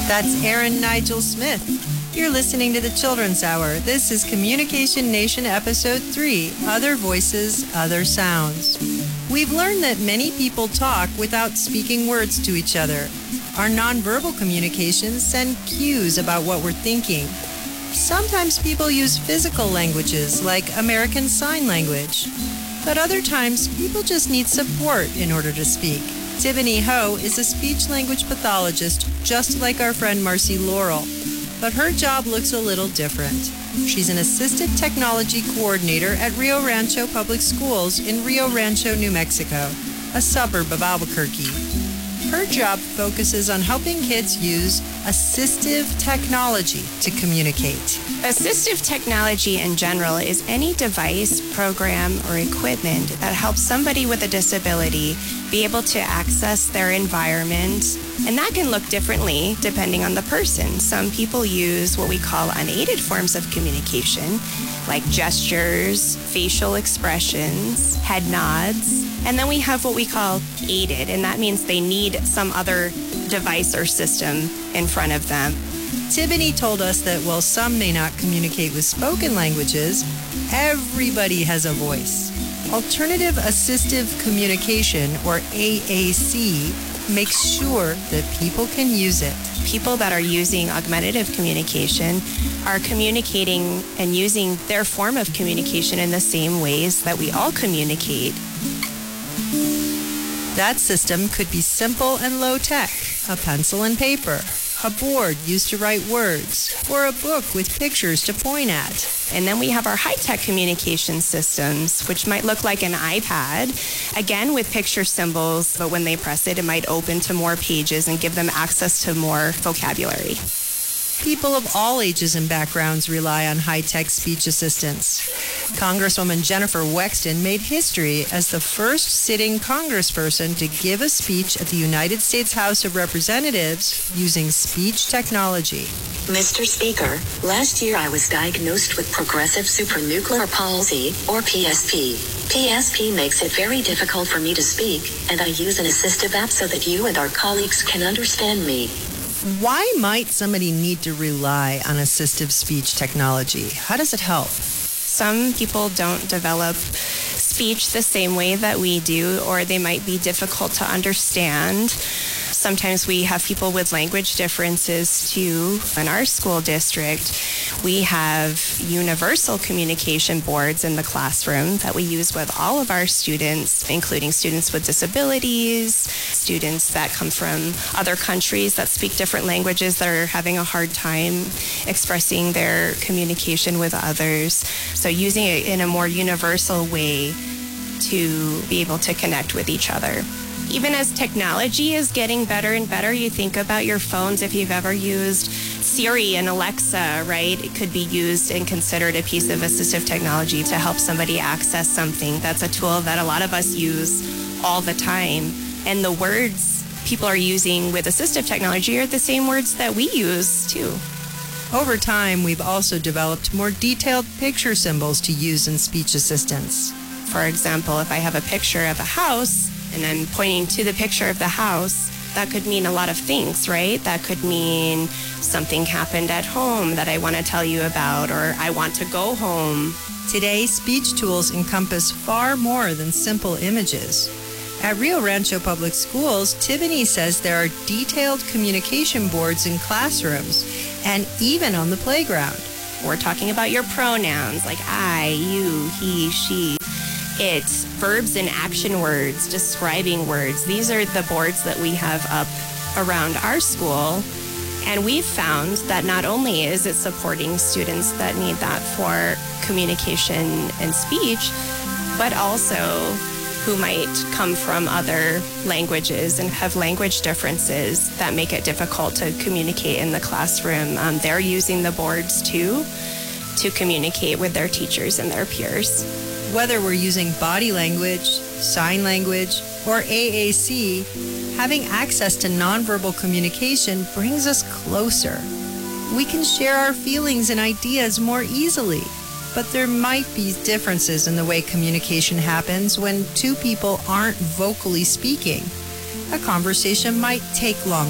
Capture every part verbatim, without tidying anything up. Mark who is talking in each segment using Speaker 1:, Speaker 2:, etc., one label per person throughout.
Speaker 1: That's Aaron Nigel Smith. You're listening to the Children's Hour. This is Communication Nation Episode three, Other Voices, Other Sounds. We've learned that many people talk without speaking words to each other. Our nonverbal communications send cues about what we're thinking. Sometimes people use physical languages like American Sign Language. But other times, people just need support in order to speak. Tiffany Ho is a speech-language pathologist just like our friend Marcy Laurel. But her job looks a little different. She's an assistive technology coordinator at Rio Rancho Public Schools in Rio Rancho, New Mexico, a suburb of Albuquerque. Her job focuses on helping kids use assistive technology to communicate.
Speaker 2: Assistive technology in general is any device, program, or equipment that helps somebody with a disability be able to access their environment. And that can look differently depending on the person. Some people use what we call unaided forms of communication, like gestures, facial expressions, head nods. And then we have what we call aided, and that means they need some other device or system in front of them.
Speaker 1: Tiffany told us that while some may not communicate with spoken languages, everybody has a voice. Alternative Assistive Communication, or A A C, makes sure that people can use it.
Speaker 2: People that are using augmentative communication are communicating and using their form of communication in the same ways that we all communicate.
Speaker 1: That system could be simple and low-tech, a pencil and paper, a board used to write words, or a book with pictures to point at.
Speaker 2: And then we have our high-tech communication systems, which might look like an iPad, again with picture symbols, but when they press it, it might open to more pages and give them access to more vocabulary.
Speaker 1: People of all ages and backgrounds rely on high-tech speech assistants. Congresswoman Jennifer Wexton made history as the first sitting congressperson to give a speech at the United States House of Representatives using speech technology.
Speaker 3: Mister Speaker, last year I was diagnosed with progressive supranuclear palsy, or P S P. P S P makes it very difficult for me to speak, and I use an assistive app so that you and our colleagues can understand me.
Speaker 1: Why might somebody need to rely on assistive speech technology? How does it help?
Speaker 2: Some people don't develop speech the same way that we do, or they might be difficult to understand. Sometimes we have people with language differences too. In our school district, we have universal communication boards in the classroom that we use with all of our students, including students with disabilities, students that come from other countries that speak different languages that are having a hard time expressing their communication with others. So using it in a more universal way to be able to connect with each other. Even as technology is getting better and better, you think about your phones. If you've ever used Siri and Alexa, right? It could be used and considered a piece of assistive technology to help somebody access something. That's a tool that a lot of us use all the time. And the words people are using with assistive technology are the same words that we use, too.
Speaker 1: Over time, we've also developed more detailed picture symbols to use in speech assistance.
Speaker 2: For example, if I have a picture of a house, and I'm pointing to the picture of the house, that could mean a lot of things, right? That could mean something happened at home that I want to tell you about, or I want to go home.
Speaker 1: Today, speech tools encompass far more than simple images. At Rio Rancho Public Schools, Tiffany says there are detailed communication boards in classrooms and even on the playground.
Speaker 2: We're talking about your pronouns like I, you, he, she. It's verbs and action words, describing words. These are the boards that we have up around our school. And we've found that not only is it supporting students that need that for communication and speech, but also who might come from other languages and have language differences that make it difficult to communicate in the classroom. Um, they're using the boards too to communicate with their teachers and their peers.
Speaker 1: Whether we're using body language, sign language, or A A C, having access to nonverbal communication brings us closer. We can share our feelings and ideas more easily, but there might be differences in the way communication happens when two people aren't vocally speaking. A conversation might take longer.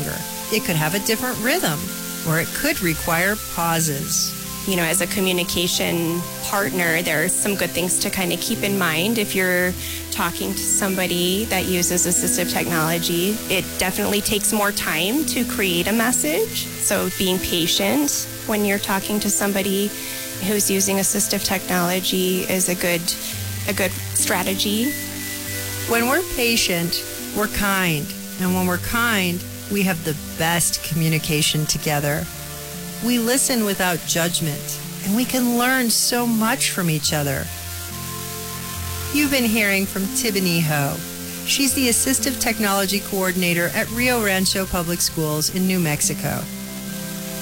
Speaker 1: It could have a different rhythm, or it could require pauses.
Speaker 2: You know, as a communication partner, there are some good things to kind of keep in mind if you're talking to somebody that uses assistive technology. It definitely takes more time to create a message. So being patient when you're talking to somebody who's using assistive technology is a good, a good strategy.
Speaker 1: When we're patient, we're kind. And when we're kind, we have the best communication together. We listen without judgment, and we can learn so much from each other. You've been hearing from Tibony Ho. She's the Assistive Technology Coordinator at Rio Rancho Public Schools in New Mexico.